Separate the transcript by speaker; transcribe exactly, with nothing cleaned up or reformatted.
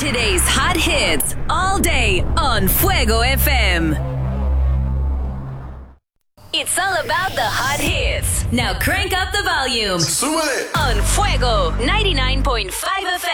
Speaker 1: Today's hot hits all day on Fuego F M. It's all about the hot hits. Now crank up the volume.
Speaker 2: Súbele.
Speaker 1: On Fuego ninety-nine point five F